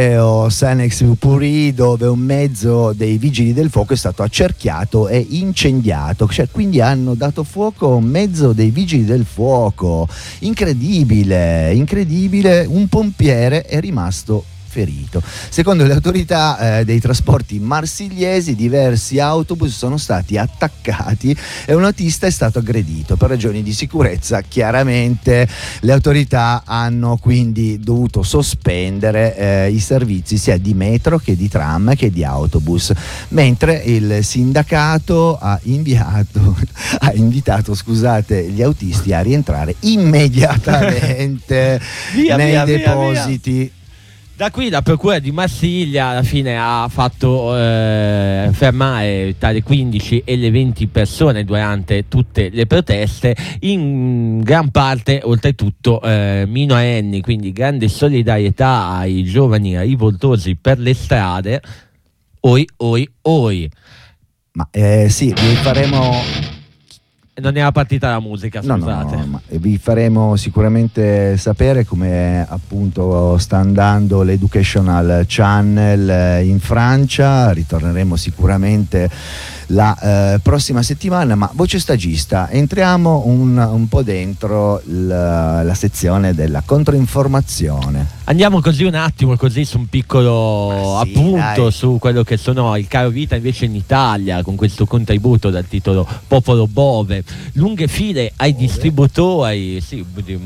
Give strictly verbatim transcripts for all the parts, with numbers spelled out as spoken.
Saint-Exupéry, dove un mezzo dei vigili del fuoco è stato accerchiato e incendiato, cioè quindi hanno dato fuoco a un mezzo dei vigili del fuoco. Incredibile, incredibile, un pompiere è rimasto ferito. Secondo le autorità eh, dei trasporti marsigliesi, diversi autobus sono stati attaccati e un autista è stato aggredito. Per ragioni di sicurezza, chiaramente le autorità hanno quindi dovuto sospendere eh, i servizi sia di metro che di tram che di autobus, mentre il sindacato ha inviato ha invitato scusate gli autisti a rientrare immediatamente via, nei via, depositi. Via, via. Da qui la procura di Marsiglia alla fine ha fatto eh, fermare tra le quindici e le venti persone durante tutte le proteste, in gran parte oltretutto eh, minorenni, quindi grande solidarietà ai giovani rivoltosi per le strade. Oi, oi, oi. Ma eh, sì, vi faremo... Non era partita la musica, scusate. No, no, no, ma vi faremo sicuramente sapere come appunto sta andando l'Educational Channel in Francia. Ritorneremo sicuramente la eh, prossima settimana, ma voce stagista, entriamo un, un po' dentro la, la sezione della controinformazione. Andiamo così un attimo così su un piccolo ah, sì, appunto dai. su quello che sono il caro vita invece in Italia, con questo contributo dal titolo Popolo Bove. Lunghe file ai Bove. distributori, sì,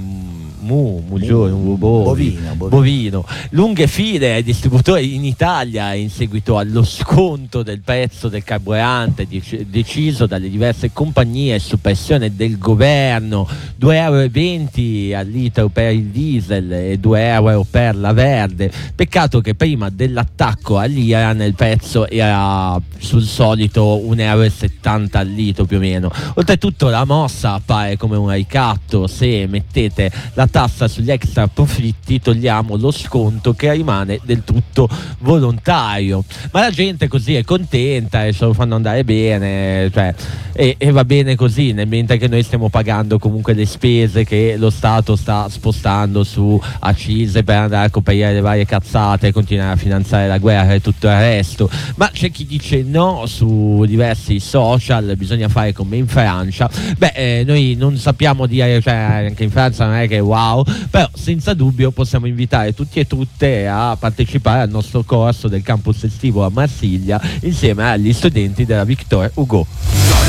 mu, mugione, Mu, bovino, bovino, bovino. Lunghe file ai distributori in Italia in seguito allo sconto del prezzo del carburante deciso dalle diverse compagnie su pressione del governo, due e venti euro al litro per il diesel e due euro per la verde. Peccato che prima dell'attacco all'Iran il prezzo era sul solito un euro e settanta al litro più o meno. Oltretutto la mossa appare come un ricatto: se mettete la tassa sugli extra profitti togliamo lo sconto che rimane del tutto volontario. Ma la gente così è contenta e se lo fanno andare bene, cioè, e, e va bene così, nel mentre che noi stiamo pagando comunque le spese che lo Stato sta spostando su accise per andare a coprire le varie cazzate e continuare a finanziare la guerra e tutto il resto. Ma c'è chi dice no su diversi social, bisogna fare come in Francia. Beh, eh, noi non sappiamo dire, cioè anche in Francia non è che wow, però senza dubbio possiamo invitare tutti e tutte a partecipare al nostro corso del campus estivo a Marsiglia insieme agli studenti della Victor Hugo.